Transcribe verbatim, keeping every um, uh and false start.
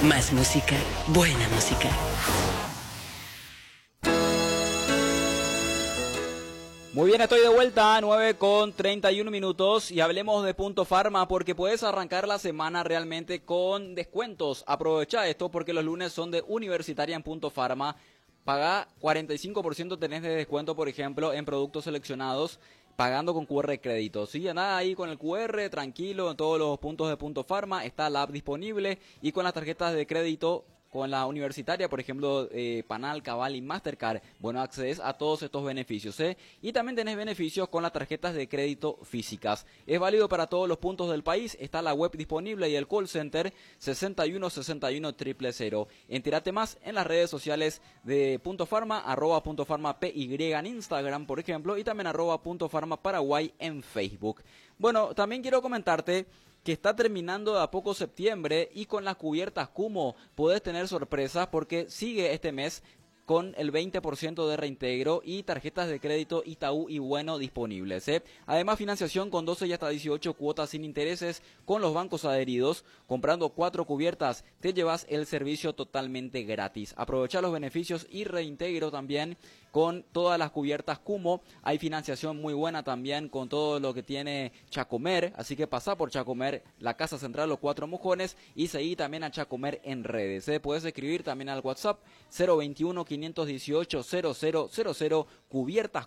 Más música, buena música. Muy bien, estoy de vuelta, nueve con treinta y uno minutos, y hablemos de Punto Farma porque puedes arrancar la semana realmente con descuentos. Aprovecha esto porque los lunes son de Universitaria en Punto Farma. Paga cuarenta y cinco por ciento tenés de descuento, por ejemplo, en productos seleccionados, pagando con Q R crédito. Sí, andá ahí con el Q R, tranquilo, en todos los puntos de Punto Farma, está la app disponible, y con las tarjetas de crédito, con la Universitaria, por ejemplo, eh, Panal, Cabal y Mastercard, bueno, accedes a todos estos beneficios, ¿eh? Y también tenés beneficios con las tarjetas de crédito físicas. Es válido para todos los puntos del país, está la web disponible y el call center sesenta y uno sesenta y uno cero cero cero. Entérate más en las redes sociales de Punto Farma, arroba Punto Farma P Y en Instagram, por ejemplo, y también arroba Punto Farma Paraguay en Facebook. Bueno, también quiero comentarte que está terminando de a poco septiembre, y con las cubiertas Kumo podés tener sorpresas porque sigue este mes con el veinte por ciento de reintegro y tarjetas de crédito Itaú y Bueno disponibles, ¿eh? Además, financiación con doce y hasta dieciocho cuotas sin intereses con los bancos adheridos. Comprando cuatro cubiertas te llevas el servicio totalmente gratis. Aprovecha los beneficios y reintegro también con todas las cubiertas Kumo. Hay financiación muy buena también con todo lo que tiene Chacomer, así que pasá por Chacomer, la Casa Central Los Cuatro Mojones, y seguí también a Chacomer en redes, ¿eh? Puedes escribir también al WhatsApp cero veintiuno, quinientos dieciocho, cero cero cero cero, cubiertas